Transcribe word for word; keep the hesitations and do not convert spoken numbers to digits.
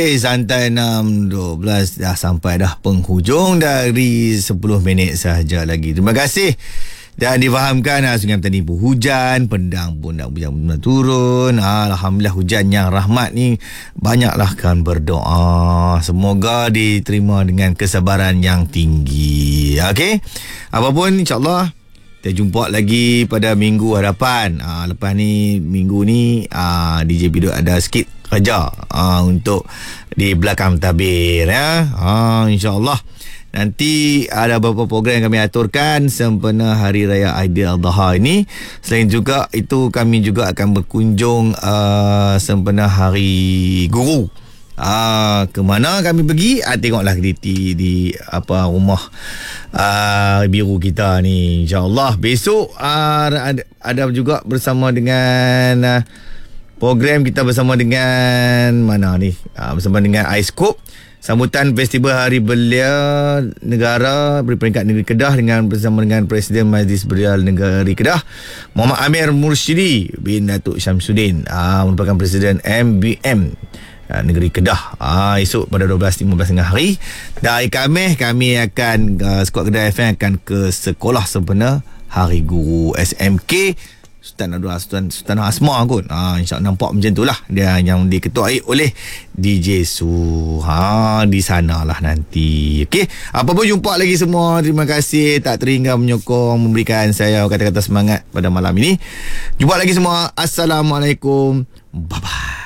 Eh, santai enam dua belas dah sampai dah penghujung dari sepuluh minit sahaja lagi. Terima kasih. Dan difahamkan ah, Sungai Petani pun hujan, Pendang pun dah hujan benar turun. Ah, Alhamdulillah hujan yang rahmat ni banyaklah kan berdoa. Semoga diterima dengan kesabaran yang tinggi. Okey. Apapun insya-Allah kita jumpa lagi pada minggu hadapan. Ah, lepas ni minggu ni ah, D J Pido ada sikit kerja ah, untuk di belakang tabir ya. Ah, insya-Allah nanti ada beberapa program yang kami aturkan sempena Hari Raya Aidiladha ini. Selain juga itu kami juga akan berkunjung uh, sempena Hari Guru. Ah, ke mana kami pergi? Ah, tengoklah di, di di apa rumah ah, biru kita ni. InsyaAllah besok ah, ada, ada juga bersama dengan ah, program kita bersama dengan mana ni? Ah, bersama dengan iScope. Sambutan Festival Hari Belia Negara berperingkat Negeri Kedah dengan bersama dengan Presiden Majlis Belia Negeri Kedah Muhammad Amir Mursyidi bin Datuk Syamsuddin, ah, merupakan Presiden M B M Negeri Kedah. Ah, esok pada dua belas lima belas tengah hari. Dan hari Khamis kami akan uh, Skuad Kedah F M akan ke sekolah sempena Hari Guru S M K Sultan Abdul Sultan Sultan Asma kot. Ah, insya-Allah nampak macam itulah dia yang diketuai oleh D J Su. Ha, di sanalah nanti. Okey, apa pun jumpa lagi semua. Terima kasih tak terhingga menyokong, memberikan saya kata-kata semangat pada malam ini. Jumpa lagi semua. Assalamualaikum. Bye bye.